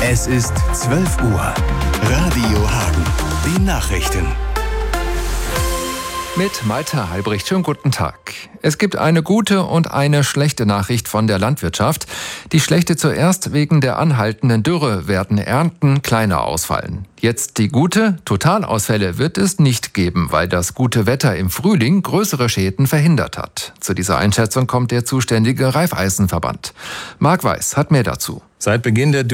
Es ist 12 Uhr. Radio Hagen. Die Nachrichten. Mit Malte Halbricht. Schönen guten Tag. Es gibt eine gute und eine schlechte Nachricht von der Landwirtschaft. Die schlechte zuerst: wegen der anhaltenden Dürre werden Ernten kleiner ausfallen. Jetzt die gute: Totalausfälle wird es nicht geben, weil das gute Wetter im Frühling größere Schäden verhindert hat. Zu dieser Einschätzung kommt der zuständige Raiffeisenverband. Marc Weiß hat mehr dazu. Seit Beginn der